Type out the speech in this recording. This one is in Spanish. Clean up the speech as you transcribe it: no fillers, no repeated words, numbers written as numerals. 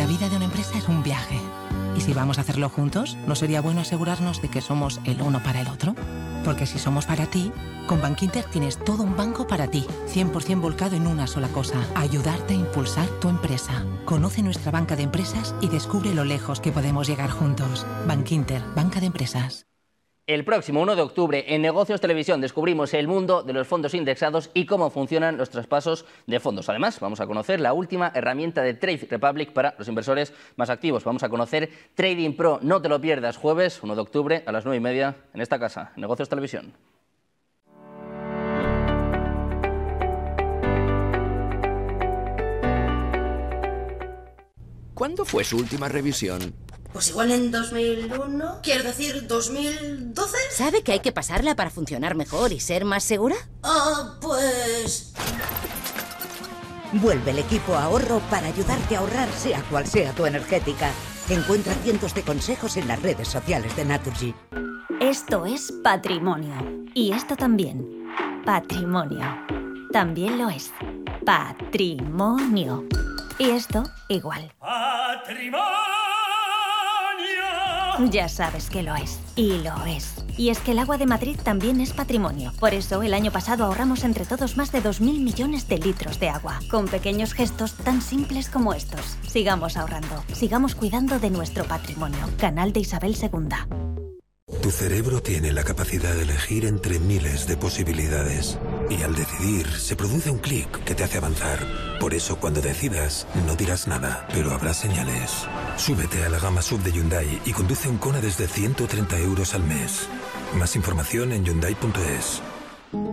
vida de una empresa es un viaje. Y si vamos a hacerlo juntos, ¿no sería bueno asegurarnos de que somos el uno para el otro? Porque si somos para ti, con Bankinter tienes todo un banco para ti, 100% volcado en una sola cosa: ayudarte a impulsar tu empresa. Conoce nuestra banca de empresas y descubre lo lejos que podemos llegar juntos. Bankinter, banca de empresas. El próximo 1 de octubre en Negocios Televisión descubrimos el mundo de los fondos indexados y cómo funcionan los traspasos de fondos. Además, vamos a conocer la última herramienta de Trade Republic para los inversores más activos. Vamos a conocer Trading Pro. No te lo pierdas, jueves 1 de octubre a las 9:30 en esta casa, Negocios Televisión. ¿Cuándo fue su última revisión? Pues igual en 2001, quiero decir 2012. ¿Sabe que hay que pasarla para funcionar mejor y ser más segura? Pues... Vuelve el equipo ahorro para ayudarte a ahorrar, sea cual sea tu energética. Encuentra cientos de consejos en las redes sociales de Naturgy. Esto es patrimonio. Y esto también. Patrimonio. También lo es. Patrimonio. Y esto igual. ¡Patrimonio! Ya sabes que lo es. Y lo es. Y es que el agua de Madrid también es patrimonio. Por eso, el año pasado ahorramos entre todos más de 2.000 millones de litros de agua. Con pequeños gestos tan simples como estos. Sigamos ahorrando. Sigamos cuidando de nuestro patrimonio. Canal de Isabel II. Tu cerebro tiene la capacidad de elegir entre miles de posibilidades. Y al decidir, se produce un clic que te hace avanzar. Por eso, cuando decidas, no dirás nada, pero habrá señales. Súbete a la gama SUV de Hyundai y conduce un Kona desde 130 € al mes. Más información en Hyundai.es.